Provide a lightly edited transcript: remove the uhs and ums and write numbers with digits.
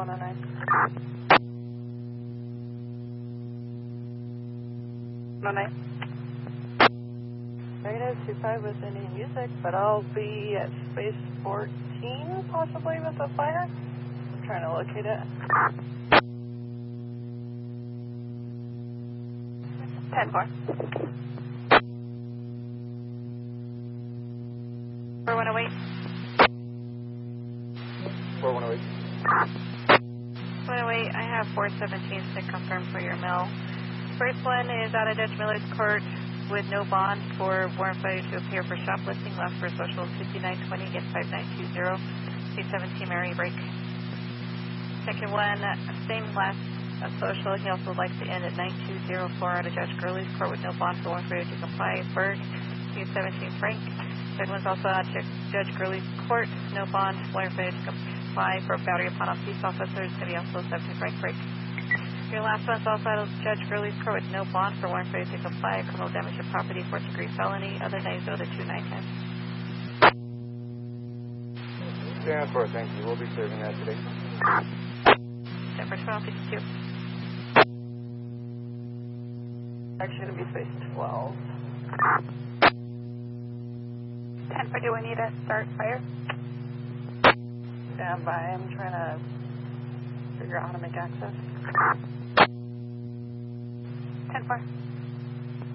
109. 109. Negative 25 with any music, but I'll be at space 14 possibly with a fire. I'm trying to locate it. 10-4. 4108. 4108. 108, I have 417s to confirm for your mail. First one is out of Judge Miller's court with no bond for warrant failure to appear for shoplifting, last for social 5920 against 5920, 317 Mary Break. Second one, same last social, he also likes to end at 9204 out of Judge Gurley's court with no bond for warrant failure to comply, Berg, 317 Frank. Third one's also out of Judge Gurley's court, no bond, warrant failure to comply for battery upon a police officer, city also 17 Frank Break. Your last one's also out of Judge Gurley's court with no bond for warrant failure to comply, criminal damage to property, 4th degree felony, other names go to 2910. Stand for it, thank you. We'll be serving that today. Denver 1252. Actually, going to be space 12. 10 for, do we need to start fire? Stand by, I'm trying to figure out how to make access. 10-4.